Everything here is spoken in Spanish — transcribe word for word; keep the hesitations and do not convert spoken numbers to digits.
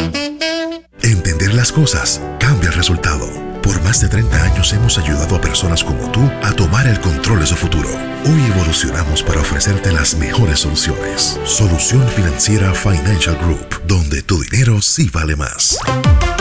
Entender las cosas cambia el resultado. Por más de treinta años hemos ayudado a personas como tú a tomar el control de su futuro. Hoy evolucionamos para ofrecerte las mejores soluciones. Solución Financiera Financial Group, donde tu dinero sí vale más.